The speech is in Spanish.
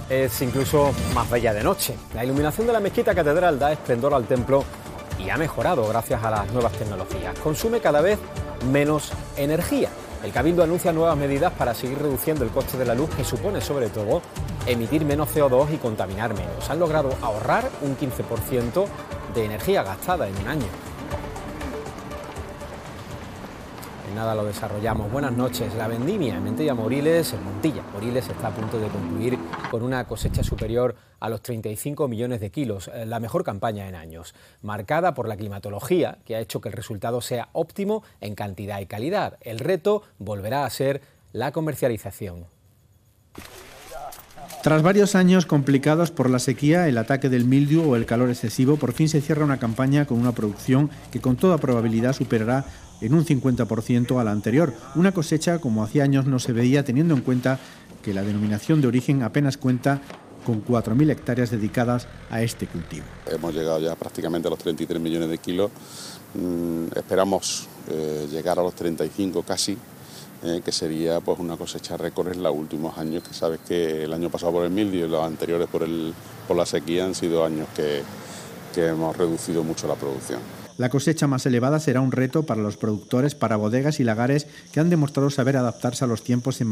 es incluso más bella de noche. La iluminación de la mezquita catedral da esplendor al templo y ha mejorado gracias a las nuevas tecnologías. Consume cada vez menos energía. El Cabildo anuncia nuevas medidas para seguir reduciendo el coste de la luz, que supone sobre todo emitir menos CO2 y contaminar menos. Han logrado ahorrar un 15% de energía gastada en un año. En nada lo desarrollamos. Buenas noches. La vendimia en Montilla Moriles está a punto de concluir con una cosecha superior a los 35 millones de kilos, la mejor campaña en años, marcada por la climatología, que ha hecho que el resultado sea óptimo en cantidad y calidad. El reto volverá a ser la comercialización. Tras varios años complicados por la sequía, el ataque del mildiu o el calor excesivo, por fin se cierra una campaña con una producción que con toda probabilidad superará en un 50% a la anterior. Una cosecha como hacía años no se veía, teniendo en cuenta que la denominación de origen apenas cuenta con 4.000 hectáreas dedicadas a este cultivo. Hemos llegado ya prácticamente a los 33 millones de kilos. Esperamos llegar a los 35 casi. Que sería pues una cosecha récord en los últimos años, que sabes que el año pasado por el mildiu y los anteriores por la sequía han sido años que hemos reducido mucho la producción. La cosecha más elevada será un reto para los productores, para bodegas y lagares que han demostrado saber adaptarse a los tiempos en